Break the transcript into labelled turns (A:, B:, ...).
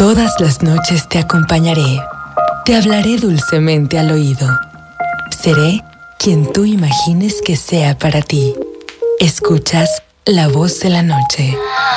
A: Todas las noches te acompañaré. Te hablaré dulcemente al oído. Seré quien tú imagines que sea para ti. Escuchas La Voz de la Noche.